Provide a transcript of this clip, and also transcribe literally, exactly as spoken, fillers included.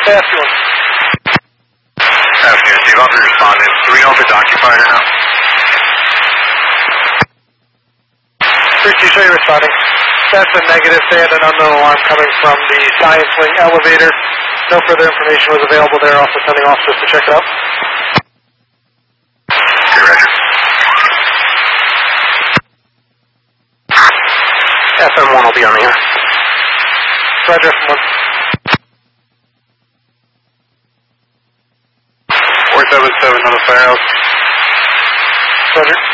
F one. Afternoon, Steve. I'll be responding. Do we know if it's occupied or not? three two, show you responding. That's a negative. They had an unknown alarm coming from the Science Wing elevator. No further information was available there. Also sending officers to check it out. Okay, Roger. F M one will be on the air. Roger, F M one. four seven seven on the firehouse. Roger.